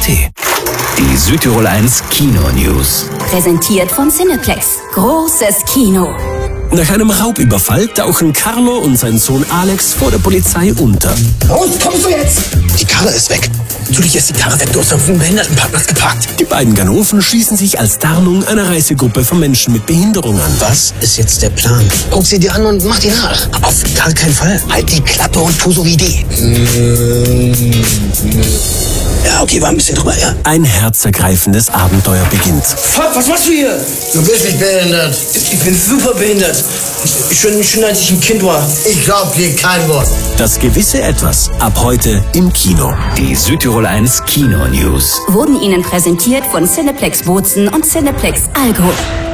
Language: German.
Die Südtirol 1 Kino News. Präsentiert von Cineplex. Großes Kino. Nach einem Raubüberfall tauchen Carlo und sein Sohn Alex vor der Polizei unter. Raus, kommst du jetzt? Die Karre ist weg. Natürlich ist die Karre weg, du hast auf dem Behindertenparkplatz geparkt. Die beiden Ganoven schließen sich als Tarnung einer Reisegruppe von Menschen mit Behinderung an. Was ist jetzt der Plan? Guck sie dir an und mach die nach. Auf gar keinen Fall. Halt die Klappe und tu so wie die. Ja, okay, war ein bisschen drüber, ja. Ein herzergreifendes Abenteuer beginnt. Fuck, was machst du hier? Du bist nicht behindert. Ich bin super behindert. Schon als ich ein Kind war. Ich glaub dir kein Wort. Das gewisse Etwas. Ab heute im Kino. Die Südtirol 1 Kino News. Wurden Ihnen präsentiert von Cineplex Bozen und Cineplex Allgäu.